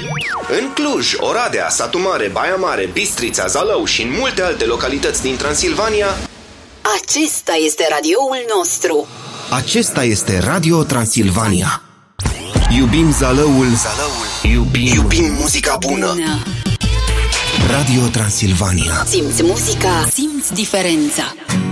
În Cluj, Oradea, Satu Mare, Baia Mare, Bistrița, Zalău și în multe alte localități din Transilvania. Acesta este radioul nostru. Acesta este Radio Transilvania. Iubim Zalăul. Iubim muzica bună. Radio Transilvania. Simți muzica, simți diferența.